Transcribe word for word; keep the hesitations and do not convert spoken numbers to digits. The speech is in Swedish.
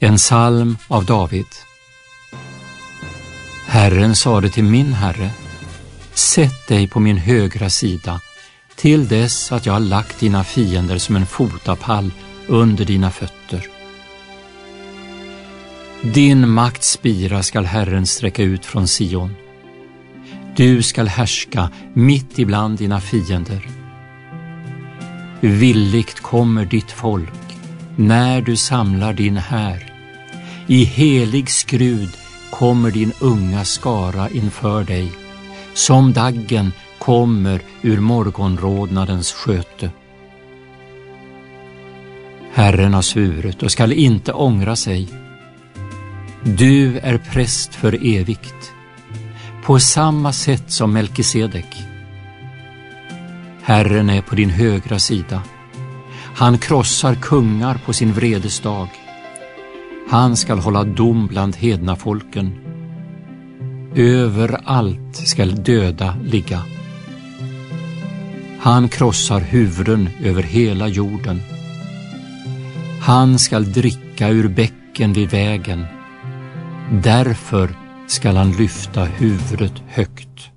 En psalm av David. Herren sade till min Herre: sätt dig på min högra sida, till dess att jag har lagt dina fiender som en fotapall under dina fötter. Din makts spira skall Herren sträcka ut från Sion. Du skall härska mitt ibland dina fiender. Villigt kommer ditt folk när du samlar din här. I helig skrud kommer din unga skara inför dig, som daggen kommer ur morgonrodnadens sköte. Herren har svurit och skall inte ångra sig. Du är präst för evigt, på samma sätt som Melkisedek. Herren är på din högra sida. Han krossar kungar på sin vredesdag. Han skall hålla dom bland hedna folken. Överallt skall döda ligga. Han krossar huvuden över hela jorden. Han skall dricka ur bäcken vid vägen. Därför skall han lyfta huvudet högt.